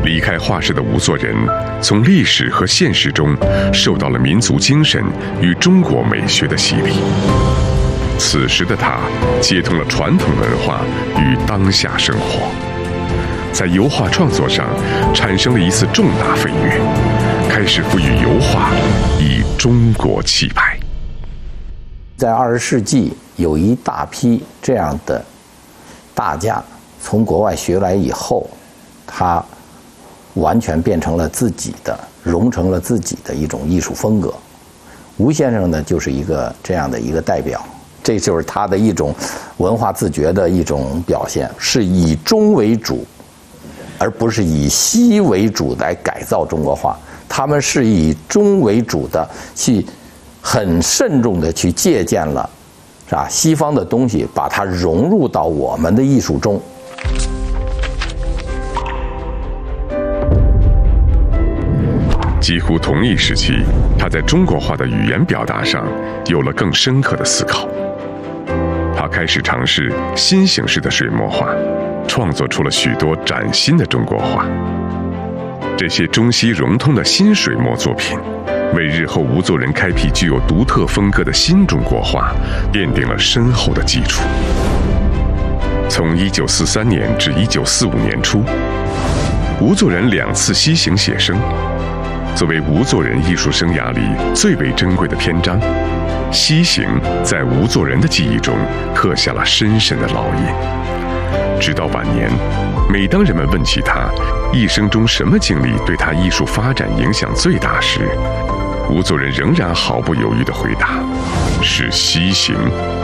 离开画室的吴作人，从历史和现实中受到了民族精神与中国美学的洗礼。此时的他接通了传统文化与当下生活，在油画创作上产生了一次重大飞跃，开始赋予油画以中国气派。 在20世纪，有一大批这样的大家从国外学来以后，他完全变成了自己的，融成了自己的一种艺术风格。吴先生呢，就是一个这样的一个代表，这就是他的一种文化自觉的一种表现，是以中为主，而不是以西为主来改造中国画。他们是以中为主的，去很慎重的去借鉴了，是吧？西方的东西，把它融入到我们的艺术中。 几乎同一时期，他在中国画的语言表达上有了更深刻的思考。他开始尝试新形式的水墨画，创作出了许多崭新的中国画。这些中西融通的新水墨作品，为日后吴作人开辟具有独特风格的新中国画奠定了深厚的基础。从1943年至1945年初，吴作人2次西行写生。作为吴作人艺术生涯里最为珍贵的篇章，西行在吴作人的记忆中刻下了深深的烙印。直到晚年，每当人们问起他一生中什么经历对他艺术发展影响最大时，吴作人仍然毫不犹豫地回答：是西行。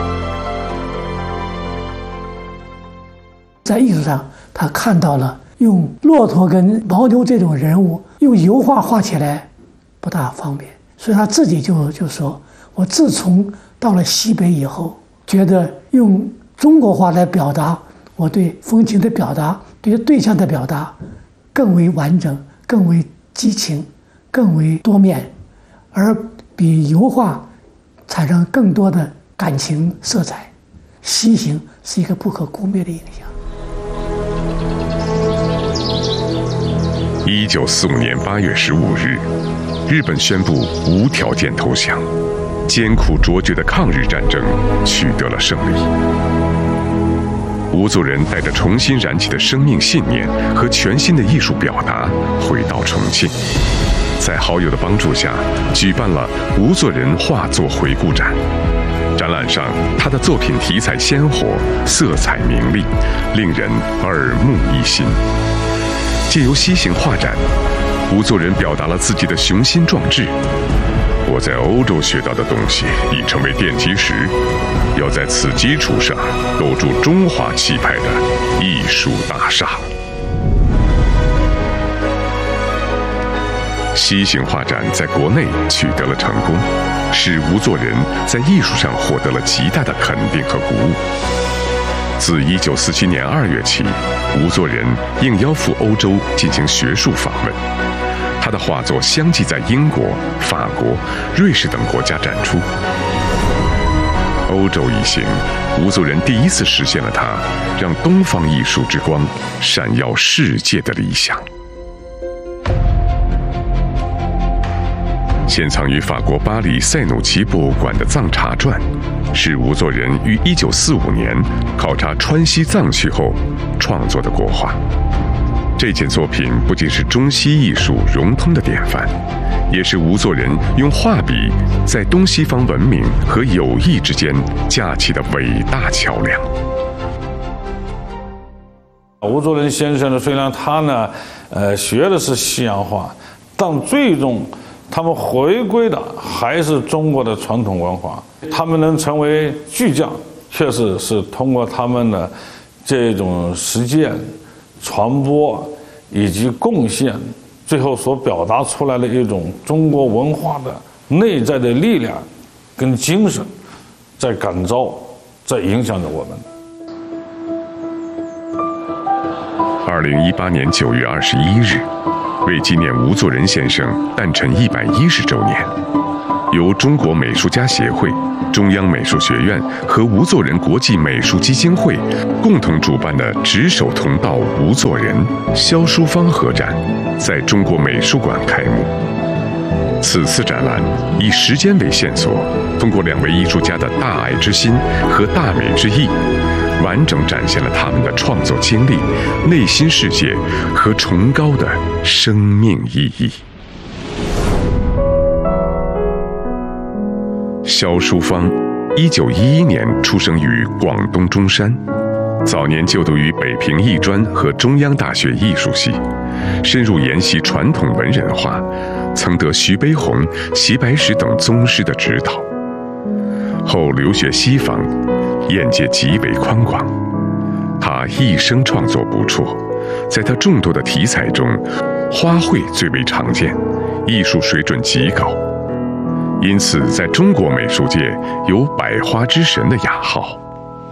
在艺术上，他看到了用骆驼跟牦牛这种人物用油画画起来不大方便，所以他自己就说，我自从到了西北以后，觉得用中国画来表达我对风情的表达，对对象的表达更为完整，更为激情，更为多面，而比油画产生更多的感情色彩。西行是一个不可估灭的影响。 1945年8月15日，日本宣布无条件投降，艰苦卓绝的抗日战争取得了胜利。吴作人带着重新燃起的生命信念和全新的艺术表达回到重庆，在好友的帮助下举办了吴作人画作回顾展。展览上，他的作品题材鲜活，色彩明丽，令人耳目一新。借由西行画展，吴作人表达了自己的雄心壮志。我在欧洲学到的东西已成为奠基石，要在此基础上构筑中华气派的艺术大厦。西行画展在国内取得了成功，使吴作人在艺术上获得了极大的肯定和鼓舞。自1947年2月起，吴作人应邀赴欧洲进行学术访问，他的画作相继在英国、法国、瑞士等国家展出。欧洲一行，吴作人第一次实现了他让东方艺术之光闪耀世界的理想。现藏于法国巴黎塞努奇博物馆的《藏茶传》，是吴作人于1945年考察川西藏区后创作的国画。这件作品不仅是中西艺术融通的典范，也是吴作人用画笔在东西方文明和友谊之间架起的伟大桥梁。 吴作人先生呢，虽然他呢，学的是西洋画，但最终他们回归的还是中国的传统文化。他们能成为巨匠，确实是通过他们的这种实践、传播以及贡献，最后所表达出来的一种中国文化的内在的力量跟精神，在感召，在影响着我们。 2018年9月21日，为纪念吴作人先生诞辰110周年， 由中国美术家协会、中央美术学院和吴作人国际美术基金会共同主办的“执手同道吴作人、萧淑芳合展”在中国美术馆开幕。此次展览以时间为线索，通过2位艺术家的大爱之心和大美之意，完整展现了他们的创作经历、内心世界和崇高的生命意义。萧淑芳，1911年出生于广东中山，早年就读于北平艺专和中央大学艺术系，深入研习传统文人画，曾得徐悲鸿、齐白石等宗师的指导。后留学西方，眼界极为宽广。他一生创作不辍，在他众多的题材中，花卉最为常见，艺术水准极高。因此，在中国美术界有“百花之神”的雅号。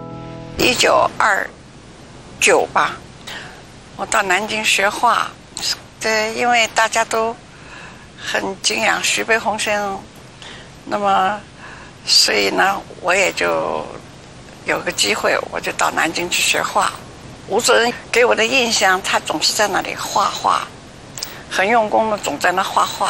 1929吧，我到南京学画，因为大家都很敬仰徐悲鸿先生，那么，所以呢，我也就有个机会，我就到南京去学画。吴作人给我的印象，他总是在那里画画，很用功的，总在那画画。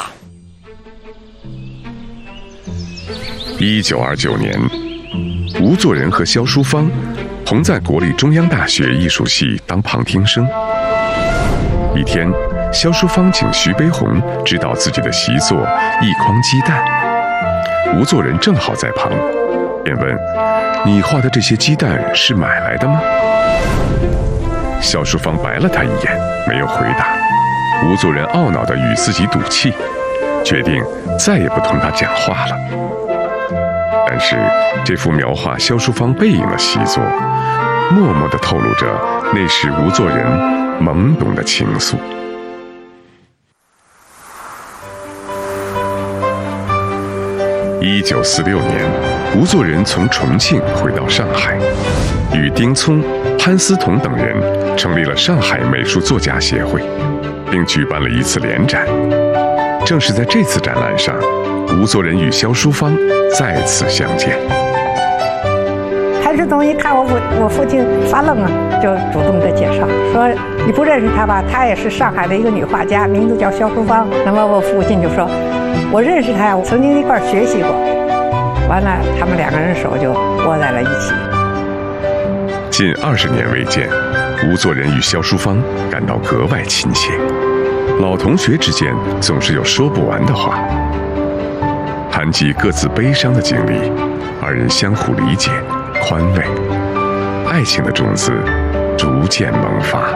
1929年，吴作人和萧淑芳同在国立中央大学艺术系当旁听生。一天，萧淑芳请徐悲鸿指导自己的习作《一筐鸡蛋》，吴作人正好在旁，便问：“你画的这些鸡蛋是买来的吗？”萧淑芳白了他一眼，没有回答。吴作人懊恼地与自己赌气，决定再也不同他讲话了。但是这幅描画萧淑芳背影的习作，默默地透露着那时吴作人懵懂的情愫。1946年，吴作人从重庆回到上海，与丁聪、潘思彤等人成立了上海美术作家协会，并举办了一次联展。正是在这次展览上，吴作人与萧淑芳再次相见。 潘思彤一看我父亲发愣啊，就主动的介绍说：“你不认识她吧？她也是上海的一个女画家，名字叫萧淑芳。”那么我父亲就说：“我认识她呀，我曾经一块学习过。”完了，他们2个人手就握在了一起。 近20年未见，吴作人与萧淑芳感到格外亲切。老同学之间总是有说不完的话。谈及各自悲伤的经历，二人相互理解、宽慰，爱情的种子逐渐萌发。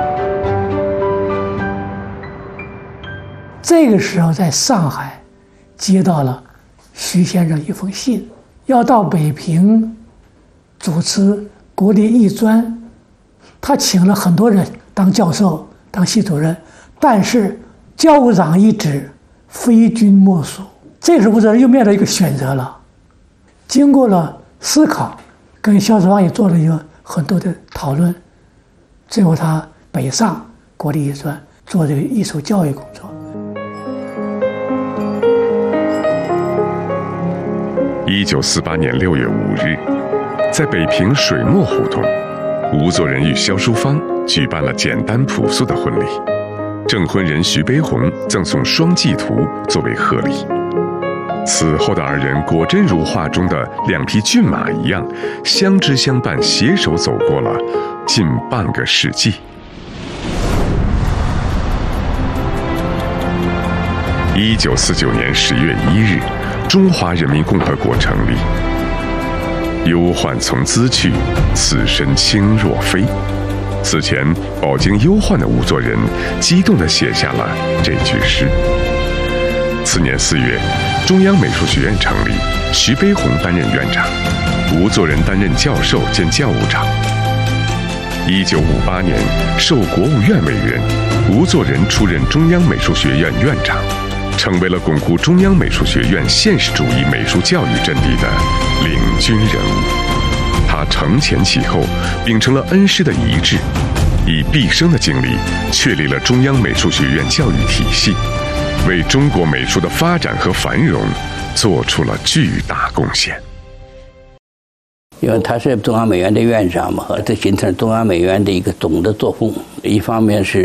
这个时候，在上海接到了徐先生一封信，要到北平主持国立艺专，他请了很多人当教授、当系主任，但是教务长一职非君莫属。这时候吴作人又面临一个选择了，经过了思考，跟萧淑芳也做了一个很多的讨论，最后他北上国立艺专做这个艺术教育工作。 1948年6月5日，在北平水墨胡同，吴作人与萧淑芳举办了简单朴素的婚礼。证婚人徐悲鸿赠送双髻图作为贺礼。此后的二人果真如画中的2匹骏马一样，相知相伴，携手走过了近半个世纪。1949年10月1日，中华人民共和国成立。忧患从兹去，此身轻若飞。此前饱经忧患的吴作人激动地写下了这句诗。次年4月，中央美术学院成立，徐悲鸿担任院长，吴作人担任教授兼教务长。1958年，受国务院委任，吴作人出任中央美术学院院长，成为了巩固中央美术学院现实主义美术教育阵地的领军人物。他承前启后，秉承了恩师的遗志，以毕生的精力确立了中央美术学院教育体系，为中国美术的发展和繁荣做出了巨大贡献。 因为他是中央美院的院长嘛，这形成中央美院的一个总的作风。一方面是